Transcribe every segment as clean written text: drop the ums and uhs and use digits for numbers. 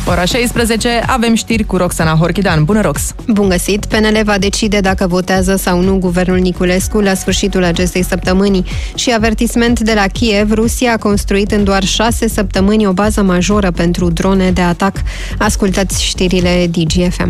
Ora 16, avem știri cu Roxana Horchidan. Bună, Rox! Bun găsit! PNL va decide dacă votează sau nu guvernul Niculescu la sfârșitul acestei săptămâni. Și avertisment de la Kiev, Rusia a construit în doar 6 săptămâni o bază majoră pentru drone de atac. Ascultați știrile DGFM.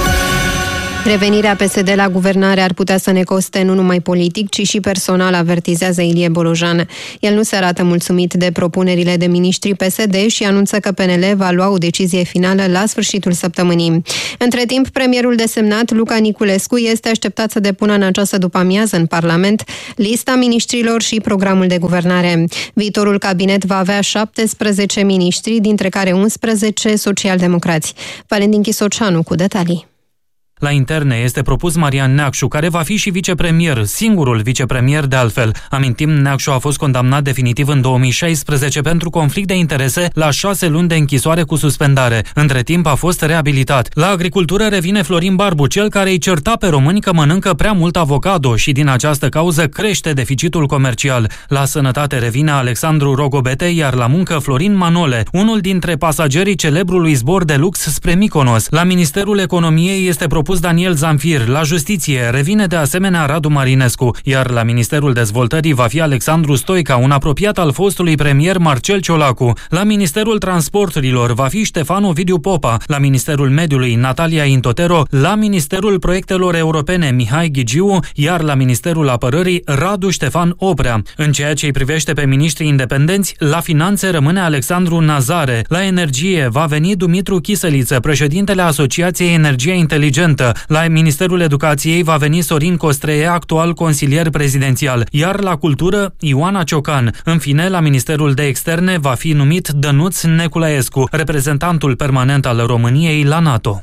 Revenirea PSD la guvernare ar putea să ne coste nu numai politic, ci și personal, avertizează Ilie Bolojan. El nu se arată mulțumit de propunerile de miniștri PSD și anunță că PNL va lua o decizie finală la sfârșitul săptămânii. Între timp, premierul desemnat, Luca Niculescu, este așteptat să depună în această după-amiază în Parlament lista miniștrilor și programul de guvernare. Viitorul cabinet va avea 17 miniștri, dintre care 11 socialdemocrați. Valentin Chisoceanu cu detalii. La interne este propus Marian Neacșu, care va fi și vicepremier, singurul vicepremier de altfel. Amintim, Neacșu a fost condamnat definitiv în 2016 pentru conflict de interese la 6 luni de închisoare cu suspendare. Între timp a fost reabilitat. La agricultură revine Florin Barbu, cel care îi certa pe români că mănâncă prea mult avocado și din această cauză crește deficitul comercial. La sănătate revine Alexandru Rogobete, iar la muncă Florin Manole, unul dintre pasagerii celebrului zbor de lux spre Mykonos. La Ministerul Economiei este propus Daniel Zamfir, la Justiție revine de asemenea Radu Marinescu, iar la Ministerul Dezvoltării va fi Alexandru Stoica, un apropiat al fostului premier Marcel Ciolacu. La Ministerul Transporturilor va fi Ștefan Ovidiu Popa, la Ministerul Mediului Natalia Intotero, la Ministerul Proiectelor Europene Mihai Ghigiu, iar la Ministerul Apărării Radu Ștefan Oprea. În ceea ce îi privește pe miniștrii independenți, la Finanțe rămâne Alexandru Nazare, la Energie va veni Dumitru Chisăliță, președintele Asociației Energia Inteligentă. La Ministerul Educației va veni Sorin Costreie, actual consilier prezidențial, iar la Cultură Ioana Ciocan. În fine, la Ministerul de Externe va fi numit Dănuț Neculaescu, reprezentantul permanent al României la NATO.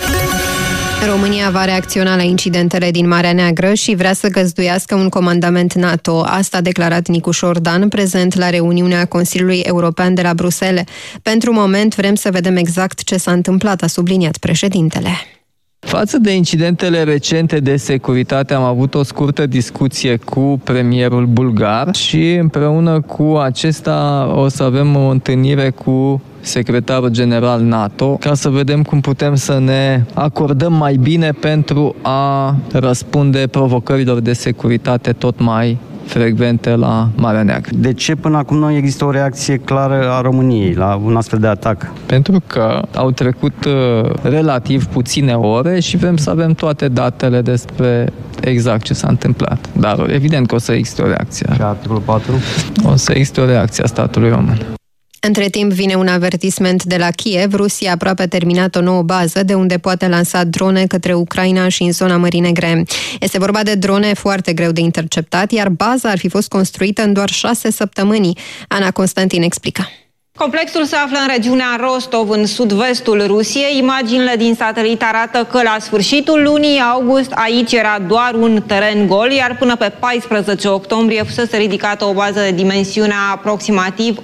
România va reacționa la incidentele din Marea Neagră și vrea să găzduiască un comandament NATO. Asta a declarat Nicu Șordan, prezent la reuniunea Consiliului European de la Bruxelles. Pentru moment vrem să vedem exact ce s-a întâmplat, a subliniat președintele. Față de incidentele recente de securitate, am avut o scurtă discuție cu premierul bulgar și împreună cu acesta o să avem o întâlnire cu secretarul general NATO ca să vedem cum putem să ne acordăm mai bine pentru a răspunde provocărilor de securitate tot mai frecvente la Marea Neagră. De ce până acum nu există o reacție clară a României la un astfel de atac? Pentru că au trecut relativ puține ore și vrem să avem toate datele despre exact ce s-a întâmplat. Dar evident că o să existe o reacție. Și articolul 4? O să existe o reacție a statului român. Între timp vine un avertisment de la Kiev. Rusia a aproape terminat o nouă bază de unde poate lansa drone către Ucraina și în zona Mării Negre. Este vorba de drone foarte greu de interceptat, iar baza ar fi fost construită în doar 6 săptămâni. Ana Constantin explică. Complexul se află în regiunea Rostov, în sud-vestul Rusiei. Imaginile din satelit arată că la sfârșitul lunii august aici era doar un teren gol, iar până pe 14 octombrie fusese ridicată o bază de dimensiunea aproximativ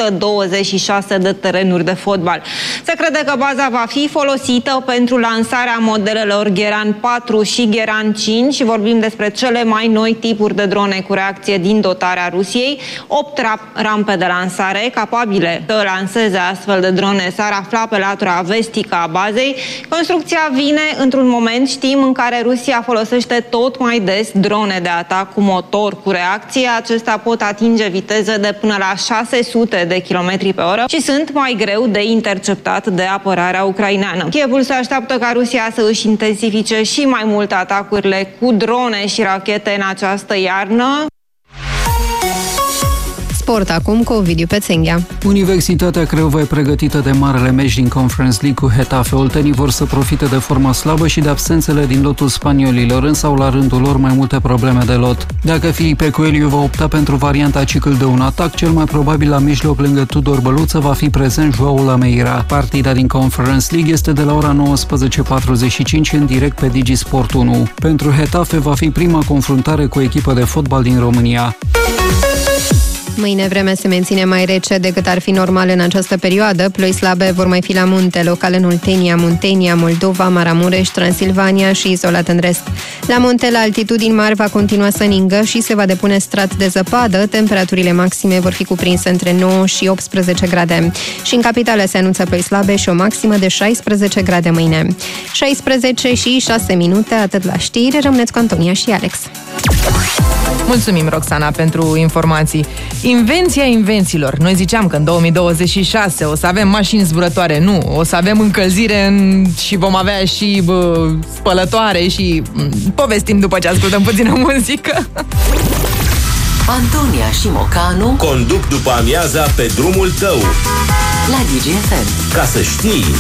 126 de terenuri de fotbal. Se crede că baza va fi folosită pentru lansarea modelelor Geran 4 și Geran 5 și vorbim despre cele mai noi tipuri de drone cu reacție din dotarea Rusiei. 8 rampe de lansare capabile să lanseze astfel de drone s-ar afla pe latura vestică a bazei. Construcția vine într-un moment, știm, în care Rusia folosește tot mai des drone de atac cu motor cu reacție. Acestea pot atinge viteze de până la 600 de km pe oră și sunt mai greu de interceptat de apărarea ucraineană. Kievul se așteaptă ca Rusia să își intensifice și mai mult atacurile cu drone și rachete în această iarnă. Sport acum cu Ovidiu Pețenghea. Universitatea Craiova e pregătită de marele meci din Conference League cu Getafe. Oltenii vor să profite de forma slabă și de absențele din lotul spaniolilor, însă au la rândul lor mai multe probleme de lot. Dacă Filipe Coelho va opta pentru varianta cicl de un atac, cel mai probabil la mijloc lângă Tudor Băluță va fi prezent João Lameira. Partida din Conference League este de la ora 19:45 în direct pe Digisport 1. Pentru Getafe va fi prima confruntare cu o echipă de fotbal din România. Mâine vremea se menține mai rece decât ar fi normal în această perioadă. Ploi slabe vor mai fi la munte, local în Oltenia, Muntenia, Moldova, Maramureș, Transilvania și izolat în rest. La munte, la altitudini mari, va continua să ningă și se va depune strat de zăpadă. Temperaturile maxime vor fi cuprinse între 9 și 18 grade. Și în capitală se anunță ploi slabe și o maximă de 16 grade mâine. 16 și 6 minute, atât la știri. Rămâneți cu Antonia și Alex. Mulțumim, Roxana, pentru informații. Invenția invențiilor. Noi ziceam că în 2026 o să avem mașini zburătoare. Nu, o să avem încălzire și vom avea și spălătoare și povestim după ce ascultăm puțină muzică. Antonia și Mocanu conduc după amiaza pe drumul tău la DGFM. Ca să știi.